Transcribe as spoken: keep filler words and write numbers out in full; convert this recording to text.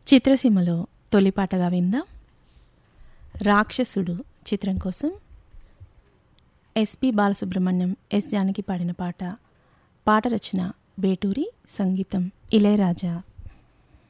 చిత్రసీమలో తొలిపాటగా విందాం. రాక్షసుడు చిత్రం కోసం ఎస్పి బాలసుబ్రహ్మణ్యం, ఎస్ జానకి పాడిన పాట. పాట రచన వేటూరి, సంగీతం ఇళయరాజా.